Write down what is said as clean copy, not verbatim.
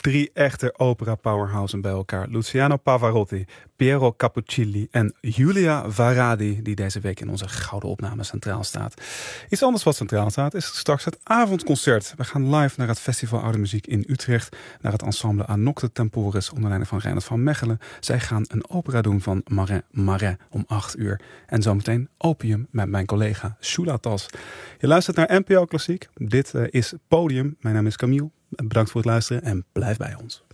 Drie echte opera powerhouses bij elkaar. Luciano Pavarotti, Piero Cappuccilli en Julia Varadi, die deze week in onze gouden opname centraal staat. Iets anders wat centraal staat is straks het avondconcert. We gaan live naar het Festival Oude Muziek in Utrecht, naar het ensemble Anocte Temporis onder leiding van Reinhard van Mechelen. Zij gaan een opera doen van Marin om 8:00. En zometeen Opium met mijn collega Shula Tas. Je luistert naar NPO Klassiek. Dit is Podium. Mijn naam is Camille. Bedankt voor het luisteren en blijf bij ons.